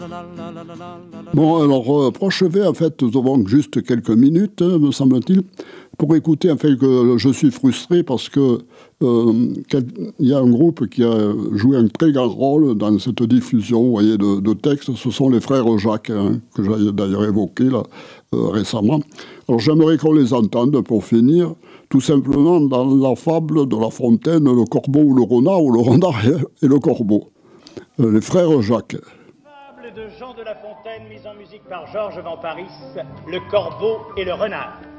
Bon, alors, pour achever, en fait, nous avons juste quelques minutes, me semble-t-il, pour écouter, en fait, que je suis frustré parce que il y a un groupe qui a joué un très grand rôle dans cette diffusion, vous voyez, de textes. Ce sont les frères Jacques, hein, que j'ai d'ailleurs évoqués là, récemment. Alors, j'aimerais qu'on les entende pour finir, tout simplement dans la fable de La Fontaine, le corbeau ou le renard et le corbeau. Les frères Jacques. De Jean de La Fontaine, mise en musique par Georges Van Paris, Le Corbeau et le Renard.